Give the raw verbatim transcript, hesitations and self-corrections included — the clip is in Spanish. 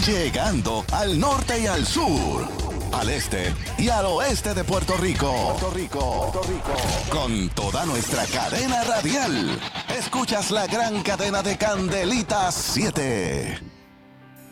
Llegando al norte y al sur, al este y al oeste de Puerto Rico. Puerto Rico, Puerto Rico. Con toda nuestra cadena radial. Escuchas la gran cadena de Candelitas siete.